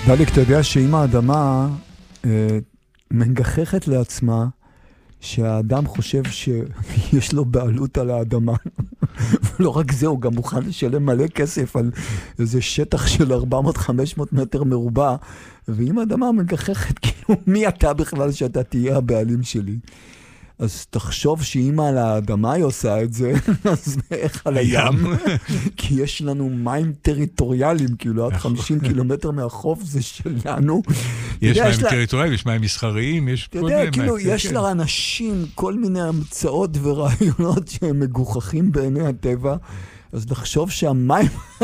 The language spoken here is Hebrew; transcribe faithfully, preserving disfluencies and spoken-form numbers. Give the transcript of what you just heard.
דליק, אתה יודע שאם האדמה אה, מגחכת לעצמה, שהאדם חושב שיש לו בעלות על האדמה, ולא רק זה, הוא גם מוכן לשלם מלא כסף על איזה שטח של ארבע מאות חמש מאות מטר מרובע, ואם האדמה מגחכת, כאילו, מי אתה בכלל שאתה תהיה הבעלים שלי? אז תחשוב שאם על האדמה היא עושה את זה, אז איך על הים? כי יש לנו מים טריטוריאליים, כאילו עד חמישים קילומטר מהחוף זה שלנו. יש מים טריטוריאליים, יש מים מסחריים, יש כל מיני מים. אתה יודע, כאילו יש לאנשים כל מיני המצאות ורעיונות שהם מגוחכים בעיני הטבע, אז לחשוב שהמים